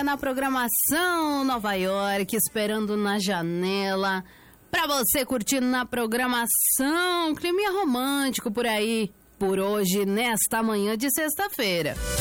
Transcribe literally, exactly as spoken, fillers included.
na programação Nova York, esperando na janela, pra você curtir na programação, climinha romântico por aí, por hoje, nesta manhã de sexta-feira.